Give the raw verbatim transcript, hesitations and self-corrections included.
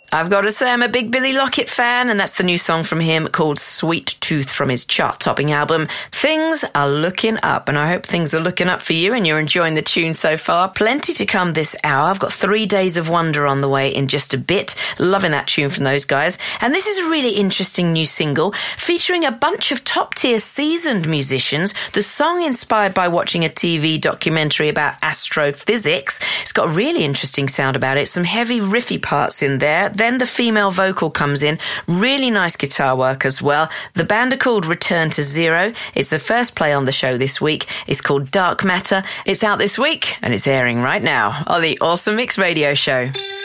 I've got to say I'm a big Billy Lockett fan, and that's the new song from him called Sweet Tooth from his chart-topping album. Things are looking up, and I hope things are looking up for you and you're enjoying the tune so far. Plenty to come this hour. I've got Three Days of Wonder on the way in just a bit. Loving that tune from those guys. And this is a really interesting new single featuring a bunch of top-tier seasoned musicians. The song inspired by watching a T V documentary about astrophysics. It's got a really interesting sound about it. Some heavy riffy parts in there. Then the female vocal comes in. Really nice guitar work as well. The band are called Return to Zero. It's the first play on the show this week. It's called Dark Matter. It's out this week and it's airing right now on the Awesome Mix Radio Show.